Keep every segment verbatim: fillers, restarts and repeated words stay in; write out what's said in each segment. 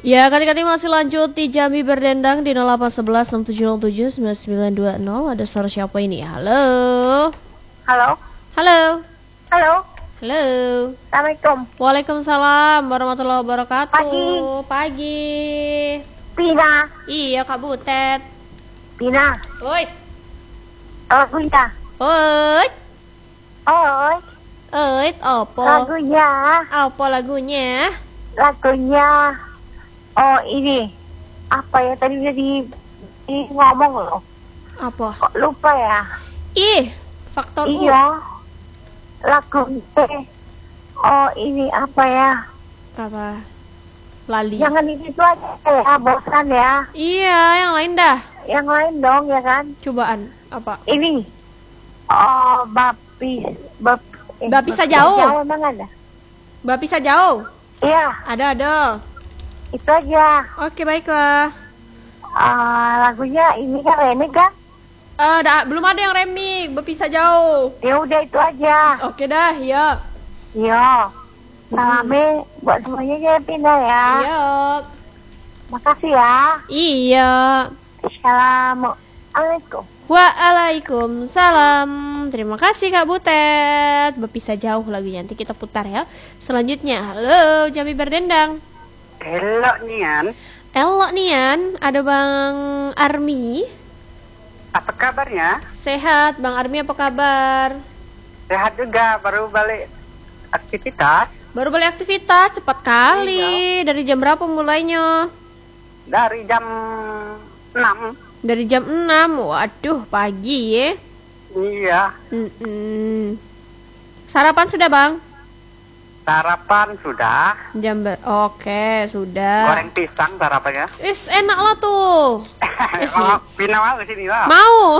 Ya, kali-kali masih lanjut di Jambi Berdendang di nol delapan satu satu enam tujuh nol tujuh sembilan sembilan dua nol. Ada suara siapa ini? Halo. Halo. Halo. Halo. Halo. Assalamualaikum. Waalaikumsalam warahmatullahi wabarakatuh. Pagi. Pagi. Pina. Iya, Kak Butet. Pina. Oi. Oh, Pina. Oi. Oh, Oi, apa? lagunya. Apa lagunya? Lagunya. Oh, ini. Apa ya tadi dia di, di ngomong loh. Apa? Kok lupa ya? Ih, faktor U. Iya. Lagu Oh, ini apa ya? Apa? Lali. Jangan itu itu aja ya, bosan ya. Iya, yang lain dah. Yang lain dong ya kan? Cobaan apa? Ini. Oh, bapi, bap, eh, Bapi Sajau. Jauh emang ada? Bapi Sajau. Iya, Ada ada. itu aja. Oke, baiklah. Ah, lagunya ini kan remix kan? Eh, dah, belum ada yang remix. Bapi Sajau. Ya udah itu aja. Oke dah, ya. Iya. Salame buat semuanya ya pindah ya. Iya. Makasih ya. Iya. Assalamualaikum. Waalaikumsalam. Terima kasih Kak Butet. Berpisah jauh lagi, nanti kita putar ya. Selanjutnya, halo Jambi Berdendang. Elok Nian, Elok Nian, ada Bang Armi. apa kabarnya? Sehat, Bang Armi apa kabar? Sehat juga, baru balik aktivitas Baru balik aktivitas, cepat kali. Dari jam berapa mulainya? dari jam enam. Dari jam enam, waduh pagi ya. Iya, Mm-mm. Sarapan sudah Bang? sarapan sudah. Jam ber- Oke, sudah. Goreng pisang sarapannya. Is enak lah tuh. Oh, Pina mau kesini lah. Mau.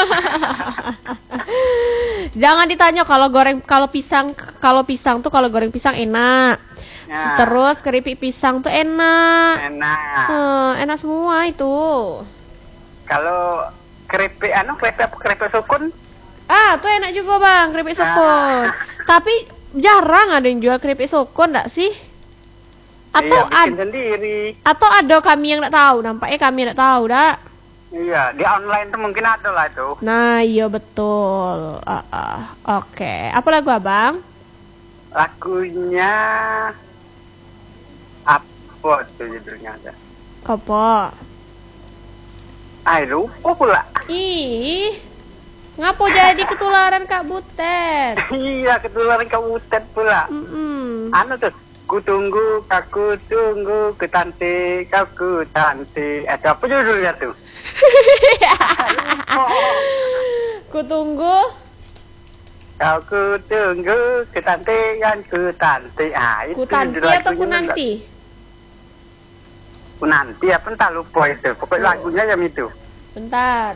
Jangan ditanya kalau goreng kalau pisang kalau pisang tuh kalau goreng pisang enak. Ya. Terus keripik pisang tuh enak. Enak. Hmm, enak semua itu. Kalau keripik anu keripik apa keripik sukun? Ah, tuh enak juga Bang, keripik sukun. Tapi jarang ada yang jual keripik sukun enggak sih? Atau Iya, bikin ad- sendiri. atau ada kami yang enggak tahu, nampaknya kami enggak tahu dah. Iya, di online tuh mungkin ada lah itu. Nah, iya betul. Ah, ah. Oke, apa lagu Abang? Lagunya apa tuh judulnya ada? Apa? Ah, lupa pula. Ih, ngapo jadi ketularan Kak Butet? Iya, ketularan kabutet pula. Mm-mm. Anu tuh, ku tunggu, aku tunggu, ku cantik, aku cantik. Eh, apa judulnya tuh? Ku tunggu. Aku tunggu, ku cantik, kan ku cantik. Ah, itu Ku tanti judul atau ku lagunya, nanti? Ku nanti, apa entah lupa itu. Pokoknya lagunya yang itu. Bentar.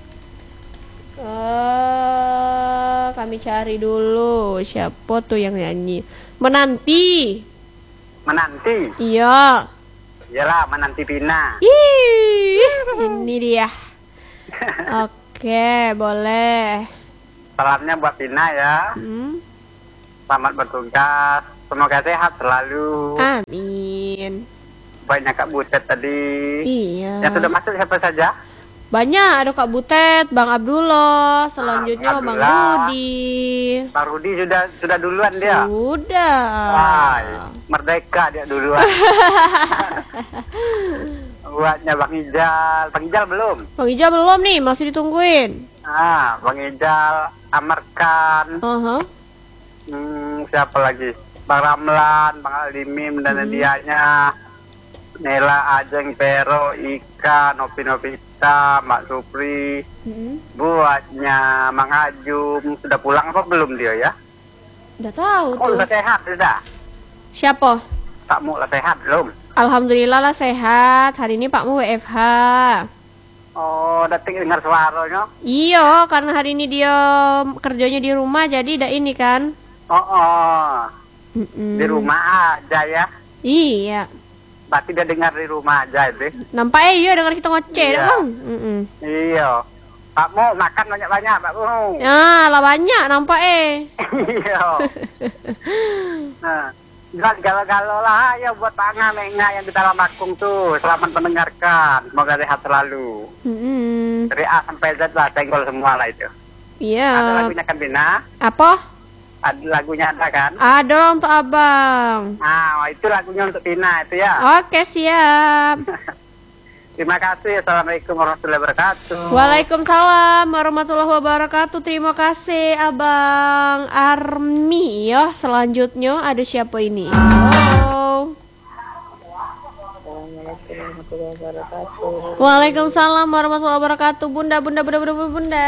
Eh, kami cari dulu siapa tuh yang nyanyi. Menanti. Menanti. Iya. Iyalah, menanti Pina. Ih, ini dia. Oke, boleh. Salamnya buat Pina ya. Hmm. Selamat bertugas. Semoga sehat selalu. Amin. Banyak Kak Butet tadi. Iya. Yang sudah masuk siapa saja? Banyak, ada Kak Butet, Bang Abdullah, selanjutnya Bang Bang Abdullah. Rudi. Pak Rudi sudah sudah duluan dia. Sudah. Wah, merdeka dia duluan. Buatnya Bang Ijal. Bang Ijal belum? Bang Ija belum nih, masih ditungguin. Ah, Bang Ijal, Amarkan. Aha. Hmm, siapa lagi? Bang Ramlan, Bang Alimim dan Hmm. Nedianya. Nela, Ajeng, Vero, Ika, Nopi Novita, Mbak Supri. Mm-mm. Buatnya Mang Ajum. Sudah pulang apa belum dia ya? Udah tahu Oh, tuh. sudah sehat sudah. Siapa? Tak mau lah sehat belum? Alhamdulillah lah sehat. Hari ini Pakmu W F H. Oh, datang dengar suaranya. Iya, karena hari ini dia kerjanya di rumah jadi dah ini kan. Oh, oh. Mm-mm. Di rumah aja ya. Iya. Berarti dia dengar di rumah aja itu. Nampaknya iya dengar kita ngoceh Iya. dah, Bang. Mm-mm. Iya. Pak Mo makan banyak-banyak, Pak Mo. Ah, lah banyak nampak eh. Iya. Nah, Jelas galau-galau lah ya buat Pak Ngamenga yang di dalam akung tuh. Selamat mendengarkan. Semoga sehat selalu. Mm-mm. Dari A sampai Z lah, tenggol semua lah itu. Iya. Ada lagunya kan Bina? Apa? Ada lagunya ada kan? Ada lah untuk abang. Nah, itu lagunya untuk Bina itu ya. Oke, siap. Terima kasih. Assalamualaikum warahmatullahi wabarakatuh. Waalaikumsalam warahmatullahi wabarakatuh. Terima kasih Abang Armi ya. Selanjutnya ada siapa ini? Halo. Waalaikumsalam warahmatullahi wabarakatuh. Bunda, bunda, bunda, bunda, bunda, bunda.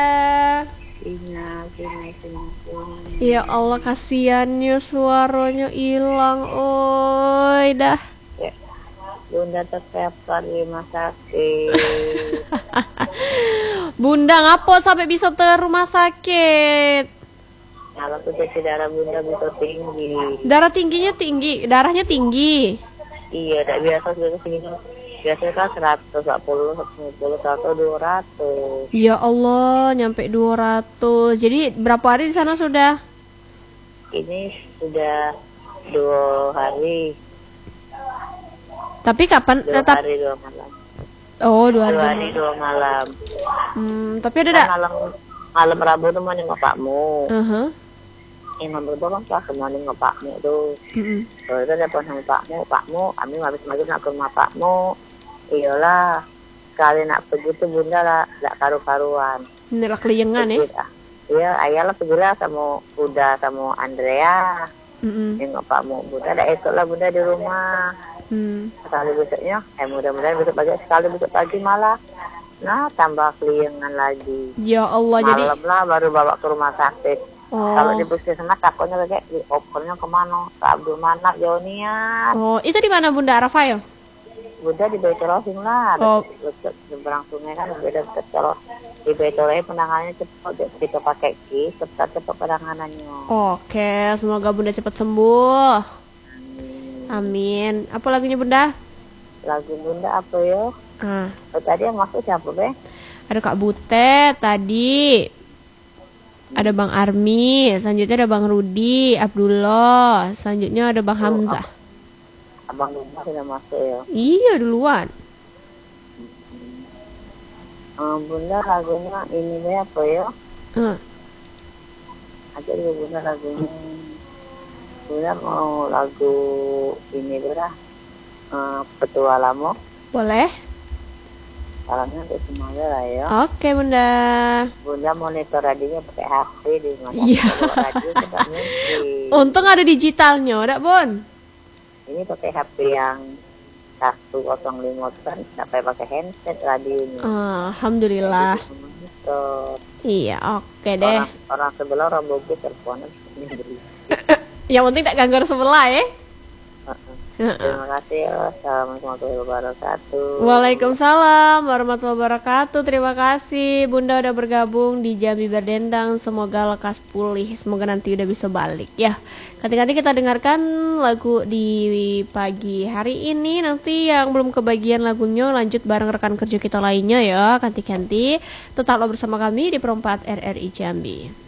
Ya Allah, kasihannya suaranya hilang. Oi, dah. Bunda terpapar di rumah sakit. Bunda ngapo sampai bisa ke rumah sakit? Kalau cuci darah bunda bisa tinggi. Darah tingginya tinggi, darahnya tinggi. Iya, tak biasa sudah segini. Biasanya kan seratus dua puluh, seratus lima puluh, atau dua ratus. Ya Allah, nyampe dua ratus. Jadi berapa hari di sana sudah? Ini sudah dua hari. Tapi kapan? Dua Tetap. hari dua malam. Oh, dua hari. Dua dua hari malam. dua malam. Hmm, tapi ada Kan tak? malam malam Rabu tuh mau nengok pakmu. Uh-huh. Imam berdua kan kelas mau nengok pakmu tuh. Mm-mm. Terus itu telepon sama pakmu, pakmu, kami habis maghrib nak ke rumah pakmu. Iyalah, sekali nak pergi tuh bunda lah, tak karu-karuan. Ini lah keliengan ya. Iya, ayah lah pergilah sama Bunda sama Andrea. Mm-mm. Nengok pakmu, bunda dah esok lah bunda di rumah. Hmm. Sekali besoknya, eh mudah-mudahan besok pagi, sekali besok pagi malah. Nah, tambah keliengan lagi. Ya Allah, jadi Malam lah baru bawa ke rumah sakit. oh. Kalau di puskesmas takutnya kayak diopernya kemana? Ke Abdul Manap Jonian. Oh, itu di mana Bunda Rafael? Bunda di Baitulahing lah. Oh. Dekat seberang sungai kan beda dekat. Kalau di Baitulahing penanganannya cepat, kita pakai kis, cepat cepat penanganannya. Oke, semoga Bunda cepat sembuh. Amin. Apa lagunya Bunda? Lagu Bunda apa ya? Ah, Oh, tadi yang masuk siapa be? ada Kak Butet tadi. Ada Bang Armi, selanjutnya ada Bang Rudi, Abdullah, selanjutnya ada Bang Hamzah. Abang Bunda sudah masuk ya. Iya, duluan. Eh, Bunda lagunya ini be apa ya? Ah, Ada juga Bunda lagunya. Bunda mau lagu ini berah. Uh, petualanmu. boleh? Salamnya untuk semuanya lah ya. Oke, Bunda. Bunda monitor radionya pakai H P di mana? Iya. Kalau radio tidak mungkin. Untung ada digitalnya, udah Bon. Ini pakai H P yang satu nol lima kan, sampai pakai handset radionya. Alhamdulillah. Jadi, monitor. Iya, oke deh. Orang, orang sebelah orang bogor teleponan sendiri. Yang penting tak ganggu orang sebelah ya. Terima kasih ya. Assalamualaikum warahmatullahi wabarakatuh. Waalaikumsalam warahmatullahi wabarakatuh. Terima kasih Bunda udah bergabung di Jambi Berdendang. Semoga lekas pulih. Semoga nanti udah bisa balik ya. Nanti-nanti kita dengarkan lagu di pagi hari ini. Nanti yang belum kebagian lagunya lanjut bareng rekan kerja kita lainnya ya. Ganti-ganti. Tetaplah bersama kami di Perempat R R I Jambi.